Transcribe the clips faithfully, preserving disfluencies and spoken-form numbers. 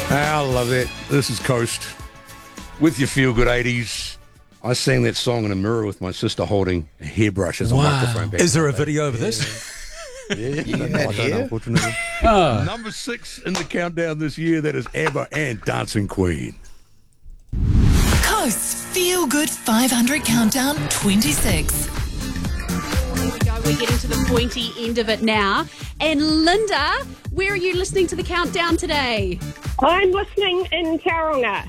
I love that. This is Coast with your feel-good eighties. I sang that song in a mirror with my sister holding a hairbrush as a Wow. microphone back. Is there a then. video of Yeah. this? Yeah, You no, had I don't, hair? unfortunately. Oh. Number six in the countdown this year, that is ABBA and Dancing Queen. Coast's Feel Good five hundred Countdown twenty-six. Here we go. We're getting to the pointy end of it now. And Linda, where are you listening to the countdown today? I'm listening in Tauranga.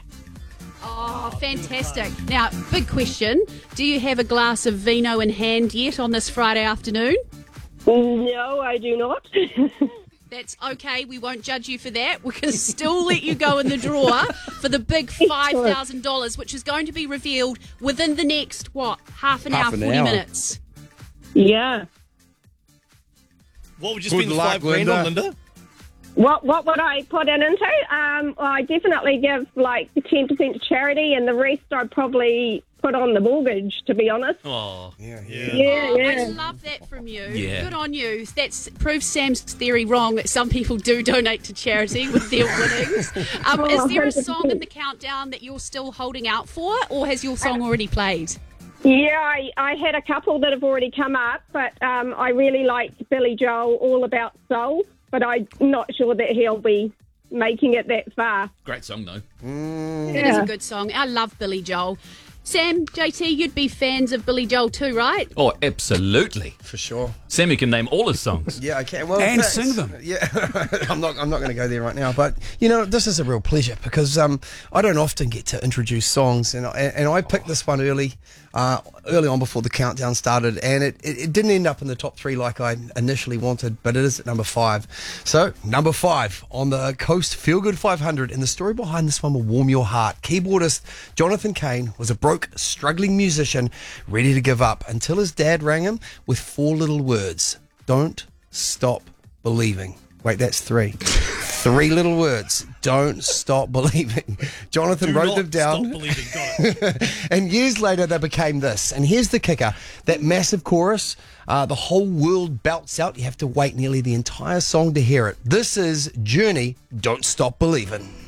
Oh, fantastic. Now, big question. Do you have a glass of vino in hand yet on this Friday afternoon? No, I do not. That's okay. We won't judge you for that. We can still let you go in the drawer for the big five thousand dollars, which is going to be revealed within the next, what, half an Half hour, an forty hour. minutes. Yeah. What would you Good spend the luck, five grand on, Linda. Linda? What what would I put it into? Um, well, I definitely give like ten percent to charity, and the rest I'd probably put on the mortgage, to be honest. Oh, Yeah, yeah. Yeah, Oh, yeah. I love that from you. Yeah. Good on you. That proves Sam's theory wrong, that some people do donate to charity with their winnings. Um, is there a song in the countdown that you're still holding out for, or has your song already played? Yeah, I, I had a couple that have already come up, but um, I really liked Billy Joel, All About Soul, but I'm not sure that he'll be making it that far. Great song, though. It is a good song. I love Billy Joel. Sam, J T, you'd be fans of Billy Joel too, right? Oh, absolutely. For sure. Sammy can name all his songs. Yeah, I can. Well, in And fact, sing them. Yeah, I'm not. I'm not going to go there right now. But you know, this is a real pleasure because um, I don't often get to introduce songs, and I, and I picked this one early, uh, early on before the countdown started, and it, it, it didn't end up in the top three like I initially wanted, but it is at number five. So number five on the Coast Feel Good five hundred, and the story behind this one will warm your heart. Keyboardist Jonathan Cain was a broke, struggling musician ready to give up until his dad rang him with four little words: "Don't stop believing." Wait, that's three. Three little words. Don't stop believing. Jonathan Do wrote not them down. Stop believing. Got it. And years later, they became this. And here's the kicker. That massive chorus, uh, the whole world belts out. You have to wait nearly the entire song to hear it. This is Journey, Don't Stop Believing.